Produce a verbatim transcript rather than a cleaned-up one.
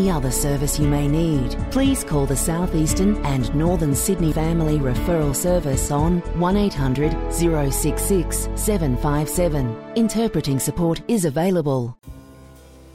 any other service you may need. Please call the South Eastern and Northern Sydney Family Referral Service on one eight hundred, zero six six, seven five seven. Interpreting support is available.